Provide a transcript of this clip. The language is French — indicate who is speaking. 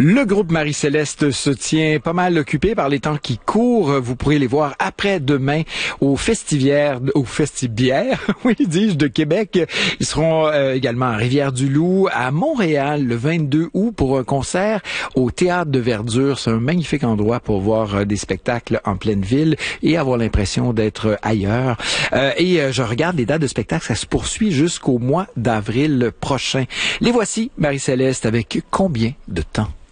Speaker 1: Le groupe Marie-Céleste se tient pas mal occupé par les temps qui courent. Vous pourrez les voir après-demain au Festibiaire, oui, dis-je, de Québec. Ils seront également à Rivière-du-Loup, à Montréal, le 22 août pour un concert au Théâtre de Verdure. C'est un magnifique endroit pour voir des spectacles en pleine ville et avoir l'impression d'être ailleurs. Et je regarde les dates de spectacle, ça se poursuit jusqu'au mois d'avril prochain. Les voici, Marie-Céleste, avec Combien de temps?